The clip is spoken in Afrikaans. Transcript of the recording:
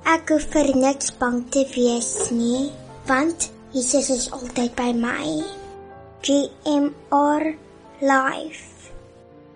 ek hoef vir niks bang te wees nie, want Jesus is altyd by my. GMR Life.